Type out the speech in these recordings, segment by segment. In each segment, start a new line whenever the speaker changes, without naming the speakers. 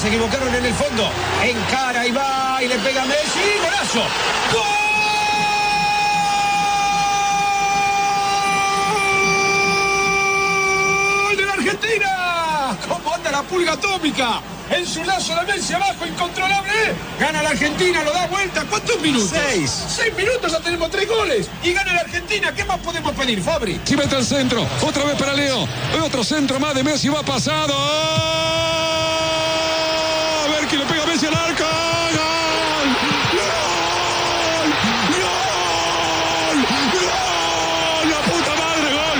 se equivocaron en el fondo. Encara y va y le pega a Messi. ¡Golazo! ¡Gol de la Argentina! ¿Cómo anda la pulga atómica? En su lazo de Messi abajo, incontrolable. Gana la Argentina, lo da vuelta. ¿Cuántos minutos? 6 minutos, ya tenemos 3 goles. Y gana la Argentina. ¿Qué más podemos pedir, Fabri?
Si mete el centro, otra vez para Leo. Otro centro más de Messi, va pasado. A ver quién le pega a Messi al arco. ¡Gol! ¡Gol! ¡Gol! ¡Gol! ¡La puta madre! ¡Gol!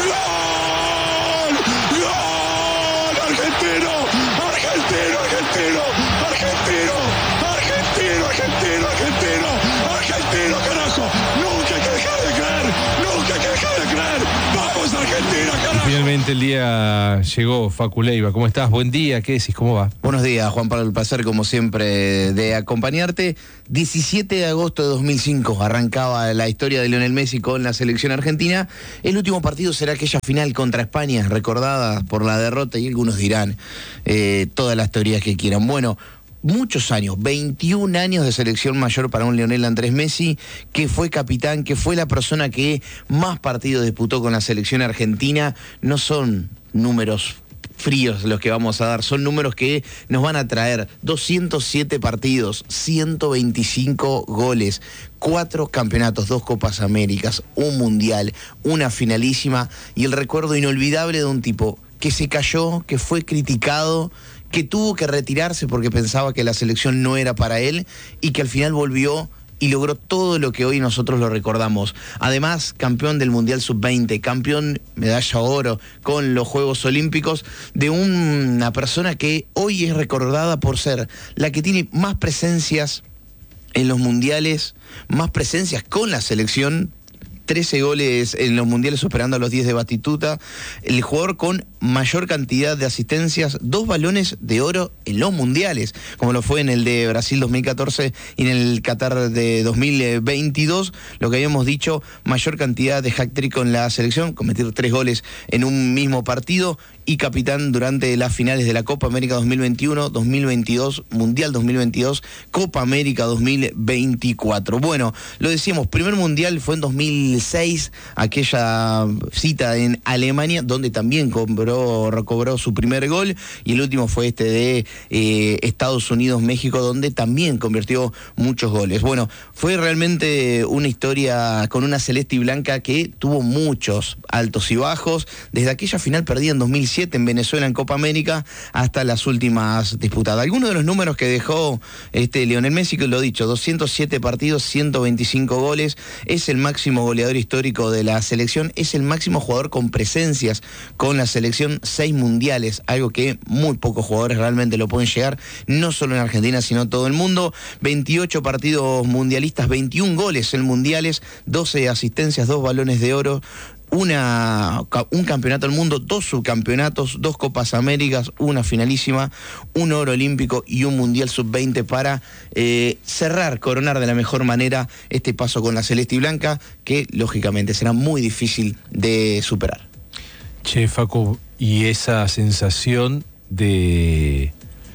¡Gol! ¡Gol! ¡Argentino! ¡Argentino! ¡Argentino! ¡Argentino! ¡Argentino! ¡Argentino! ¡Argentino! ¡Argentino, carajo! ¡Nunca hay que dejar de creer! ¡Nunca hay que dejar de creer! ¡Vamos, Argentina, carajo!
Finalmente el día llegó, Facu Leiva. ¿Cómo estás? Buen día, ¿qué decís? ¿Cómo va?
Buenos días, Juan Pablo, el placer como siempre de acompañarte. 17 de agosto de 2005 arrancaba la historia de Lionel Messi con la selección argentina. El último partido será aquella final contra España, recordada por la derrota, y algunos dirán todas las teorías que quieran. Bueno, muchos años, 21 años de selección mayor para un Lionel Andrés Messi, que fue capitán, que fue la persona que más partidos disputó con la selección argentina. No son números fríos los que vamos a dar, son números que nos van a traer 207 partidos, 125 goles, 4 campeonatos, 2 Copas Américas, un Mundial, una finalísima, y el recuerdo inolvidable de un tipo que se cayó, que fue criticado, que tuvo que retirarse porque pensaba que la selección no era para él, y que al final volvió y logró todo lo que hoy nosotros lo recordamos. Además, campeón del Mundial Sub-20, campeón medalla oro con los Juegos Olímpicos, de una persona que hoy es recordada por ser la que tiene más presencias en los mundiales, más presencias con la selección. 13 goles en los mundiales, superando a los 10 de Batistuta. El jugador con mayor cantidad de asistencias, 2 balones de oro en los mundiales, como lo fue en el de Brasil 2014 y en el Qatar de 2022. Lo que habíamos dicho, mayor cantidad de hat-trick con la selección, convertir 3 goles en un mismo partido, y capitán durante las finales de la Copa América 2021, 2022, Mundial 2022, Copa América 2024. Bueno, lo decíamos, primer mundial fue en 2006, aquella cita en Alemania, donde también recobró su primer gol, y el último fue este de Estados Unidos-México, donde también convirtió muchos goles. Bueno, fue realmente una historia con una celeste y blanca que tuvo muchos altos y bajos, desde aquella final perdida en 2007 en Venezuela en Copa América hasta las últimas disputadas. Algunos de los números que dejó Lionel Messi, que lo he dicho, 207 partidos, 125 goles, es el máximo goleador histórico de la selección, es el máximo jugador con presencias con la selección, 6 mundiales, algo que muy pocos jugadores realmente lo pueden llegar, no solo en Argentina, sino todo el mundo. 28 partidos mundialistas, 21 goles en mundiales, 12 asistencias, 2 balones de oro, un campeonato del mundo, 2 subcampeonatos, 2 Copas Américas, una finalísima, un oro olímpico y un Mundial Sub-20 para coronar de la mejor manera este paso con la celeste y blanca, que lógicamente será muy difícil de superar.
Che, Facu, y esa sensación de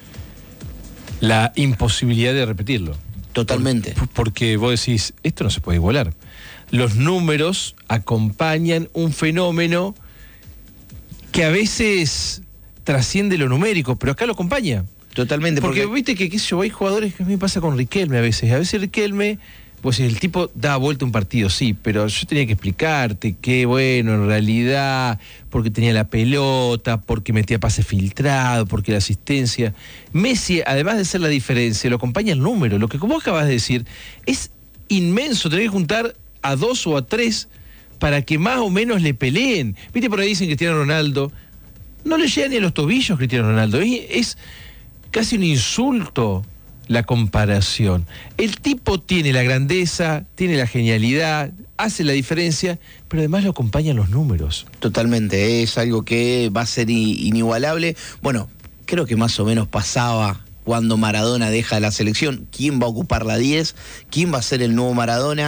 la imposibilidad de repetirlo.
Totalmente.
Porque vos decís, esto no se puede igualar. Los números acompañan un fenómeno que a veces trasciende lo numérico, pero acá lo acompaña.
Totalmente.
Porque viste que, qué sé yo, hay jugadores que a mí me pasa con Riquelme a veces. A veces Riquelme, pues el tipo da vuelta un partido, sí, pero yo tenía que explicarte que, bueno, en realidad, porque tenía la pelota, porque metía pase filtrado, porque la asistencia. Messi, además de ser la diferencia, lo acompaña el número. Lo que vos acabas de decir es inmenso. Tenés que juntar a 2 o a 3 para que más o menos le peleen. Viste, por ahí dicen Cristiano Ronaldo, no le llega ni a los tobillos Cristiano Ronaldo. Es casi un insulto la comparación. El tipo tiene la grandeza, tiene la genialidad, hace la diferencia, pero además lo acompañan los números.
Totalmente, es algo que va a ser inigualable. Bueno, creo que más o menos pasaba cuando Maradona deja la selección. ¿Quién va a ocupar la 10? ¿Quién va a ser el nuevo Maradona?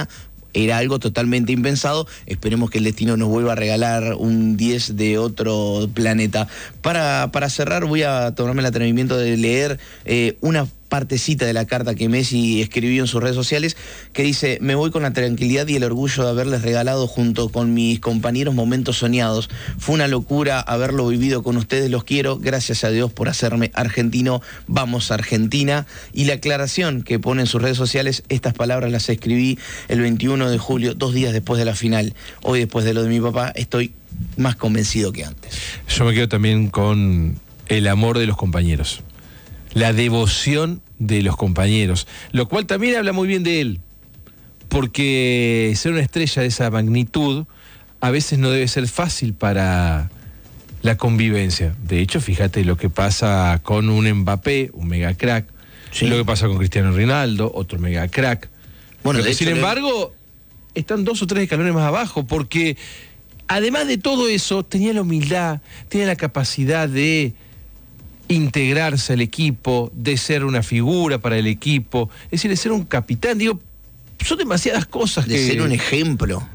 era algo totalmente impensado. Esperemos que el destino nos vuelva a regalar un 10 de otro planeta. Para cerrar, voy a tomarme el atrevimiento de leer una partecita de la carta que Messi escribió en sus redes sociales, que dice: me voy con la tranquilidad y el orgullo de haberles regalado junto con mis compañeros momentos soñados. Fue una locura haberlo vivido con ustedes, los quiero, gracias a Dios por hacerme argentino, vamos Argentina. Y la aclaración que pone en sus redes sociales: estas palabras las escribí el 21 de julio, 2 días después de la final. Hoy, después de lo de mi papá, estoy más convencido que antes.
Yo me quedo también con el amor de los compañeros, la devoción de los compañeros, lo cual también habla muy bien de él, porque ser una estrella de esa magnitud a veces no debe ser fácil para la convivencia. De hecho, fíjate lo que pasa con un Mbappé, un mega crack, sí, lo que pasa con Cristiano Ronaldo, otro mega crack. Bueno, de hecho, sin embargo, están 2 o 3 escalones más abajo, porque además de todo eso, tenía la humildad, tenía la capacidad de integrarse al equipo, de ser una figura para el equipo, es decir, de ser un capitán. Digo, son demasiadas cosas
de ser un ejemplo.